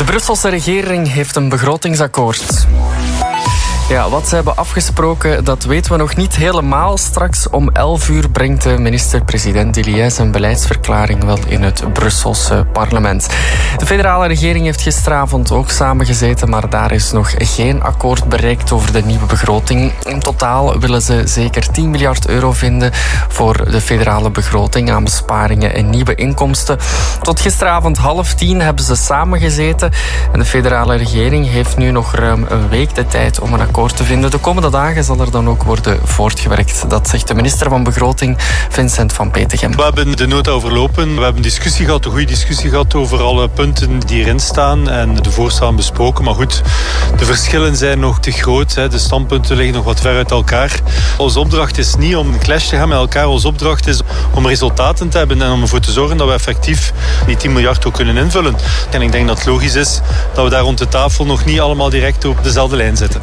Brusselse regering heeft een begrotingsakkoord. Ja, wat ze hebben afgesproken, dat weten we nog niet helemaal. Straks om 11 uur brengt de minister-president Dillier zijn beleidsverklaring wel in het Brusselse parlement. De federale regering heeft gisteravond ook samengezeten, maar daar is nog geen akkoord bereikt over de nieuwe begroting. In totaal willen ze zeker 10 miljard euro vinden voor de federale begroting aan besparingen en nieuwe inkomsten. Tot gisteravond 9:30 hebben ze samengezeten en de federale regering heeft nu nog ruim een week de tijd om een akkoord te vinden. De komende dagen zal er dan ook worden voortgewerkt. Dat zegt de minister van Begroting, Vincent Van Petegem. We hebben de nota overlopen. We hebben een goede discussie gehad over alle punten die erin staan en de voorstellen besproken. Maar goed, de verschillen zijn nog te groot. De standpunten liggen nog wat ver uit elkaar. Onze opdracht is niet om een clash te gaan met elkaar. Onze opdracht is om resultaten te hebben en om ervoor te zorgen dat we effectief die 10 miljard ook kunnen invullen. En ik denk dat het logisch is dat we daar rond de tafel nog niet allemaal direct op dezelfde lijn zitten.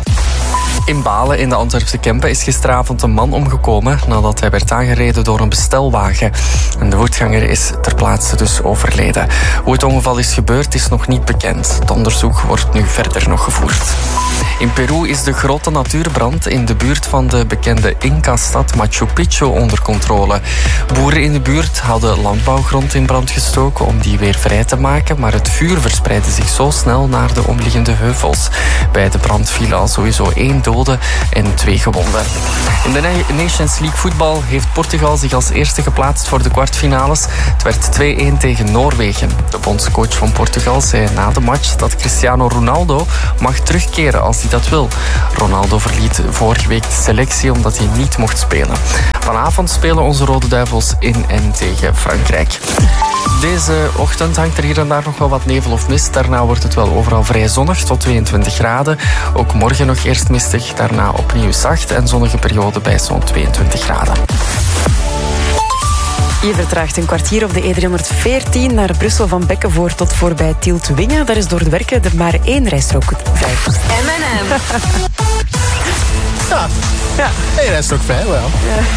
In Balen, in de Antwerpse Kempen, is gisteravond een man omgekomen nadat hij werd aangereden door een bestelwagen. En de voetganger is ter plaatse dus overleden. Hoe het ongeval is gebeurd is nog niet bekend. Het onderzoek wordt nu verder nog gevoerd. In Peru is de grote natuurbrand in de buurt van de bekende Inca-stad Machu Picchu onder controle. Boeren in de buurt hadden landbouwgrond in brand gestoken om die weer vrij te maken, maar het vuur verspreidde zich zo snel naar de omliggende heuvels. Bij de brand viel al sowieso 1 dode en 2 gewonden. In de Nations League voetbal heeft Portugal zich als eerste geplaatst voor de kwartfinales. Het werd 2-1 tegen Noorwegen. De bondscoach van Portugal zei na de match dat Cristiano Ronaldo mag terugkeren als hij dat wil. Ronaldo verliet vorige week de selectie omdat hij niet mocht spelen. Vanavond spelen onze Rode Duivels in en tegen Frankrijk. Deze ochtend hangt er hier en daar nog wel wat nevel of mist. Daarna wordt het wel overal vrij zonnig tot 22 graden. Ook morgen nog eerst mistig, daarna opnieuw zacht en zonnige periode bij zo'n 22 graden. Je vertraagt een kwartier op de E314 naar Brussel van Bekkenvoort tot voorbij Tielt-Wingen. Daar is door de werken er maar 1 rijstrook vrij. M&M. Ja, 1 rijstrook vrij wel. Ja.